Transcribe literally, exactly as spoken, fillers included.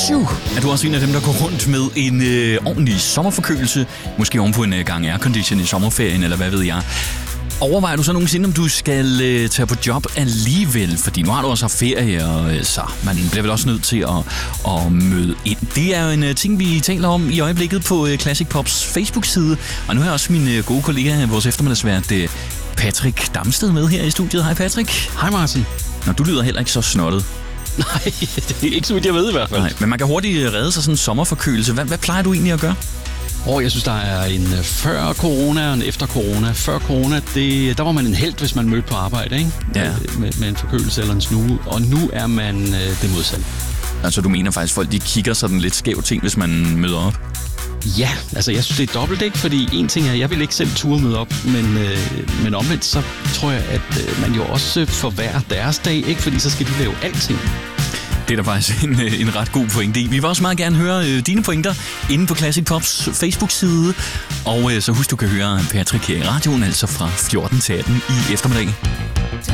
Phew. Er du også en af dem, der går rundt med en øh, ordentlig sommerforkølelse? Måske oven på en øh, gang aircondition i sommerferien, eller hvad ved jeg? Overvejer du så nogensinde, om du skal øh, tage på job alligevel? Fordi nu har du også haft ferie, og øh, så man bliver vel også nødt til at, at møde ind. Det er jo en øh, ting, vi taler om i øjeblikket på øh, Classic Pops Facebook-side. Og nu har jeg også min øh, gode kollega, vores eftermiddagsvært, øh, Patrick Damsted, med her i studiet. Hej Patrick. Hej Martin. Nå, du lyder heller ikke så snottet. Nej, det er ikke så vidt jeg ved i hvert fald. Nej, men man kan hurtigt redde sig sådan en sommerforkølelse. Hvad, hvad plejer du egentlig at gøre? Og jeg synes, der er en før corona og en efter corona. Før corona, det, der var man en helt, hvis man mødte på arbejde, ikke? Ja. Med, med en forkølelse eller en snue. Og nu er man øh, det modsatte. Altså, du mener faktisk, folk de kigger sådan lidt skævt ting, hvis man møder op? Ja, altså jeg synes, det er dobbelt, ikke? Fordi en ting er, jeg vil ikke selv ture møde op, men, øh, men omvendt, så tror jeg, at øh, man jo også forværrer deres dag, ikke? Fordi så skal de lave alting. Det er da faktisk en, en ret god pointe i. Vi vil også meget gerne høre øh, dine pointer inde på Classic Pops Facebook-side. Og øh, så husk, du kan høre Patrick her i radioen, altså fra fjorten til atten i eftermiddag.